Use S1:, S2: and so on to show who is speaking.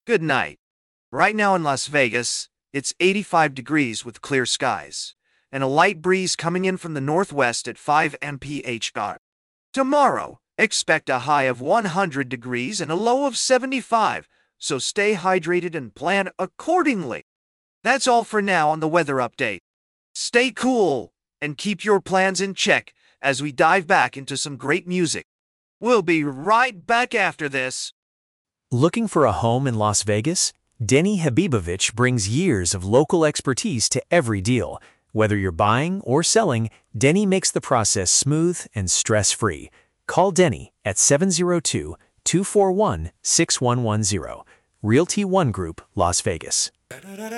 S1: Good night. Right now in Las Vegas, it's 85 degrees with clear skies, and a light breeze coming in from the northwest at 5 mph. Tomorrow, expect a high of 100 degrees and a low of 75, so stay hydrated and plan accordingly. That's all for now on the weather update. Stay cool and keep your plans in check as we dive back into some great music. We'll be right back after this.
S2: Looking for a home in Las Vegas? Denny Habibovich brings years of local expertise to every deal. Whether you're buying or selling, Denny makes the process smooth and stress-free. Call Denny at 702-241-6110. Realty One Group, Las Vegas.